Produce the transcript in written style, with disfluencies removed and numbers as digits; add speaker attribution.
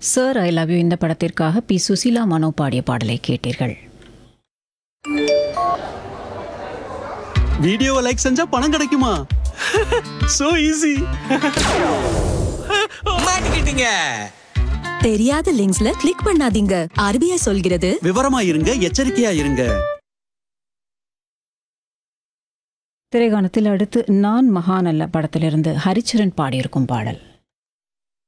Speaker 1: Sir I love you இந்த படத்திற்காக B Susheela மனோ பாடிய பாடலை கேட்டீர்கள்.
Speaker 2: வீடியோவை லைக் செஞ்சா பணம் கிடைக்குமா? So easy.
Speaker 3: மாட்டிக்கிட்டீங்க.
Speaker 4: தெரியாத லிங்க்ஸ்ல கிளிக் பண்ணாதீங்க. RBI சொல்கிறது
Speaker 2: விவரமா இருங்க, எச்சரிக்கையா இருங்க.
Speaker 1: திரைகாணத்தில் அடுத்து நான் மகான் அல்ல படத்திலிருந்து ஹரிச்சரன் பாடியிருக்கும் பாடல்.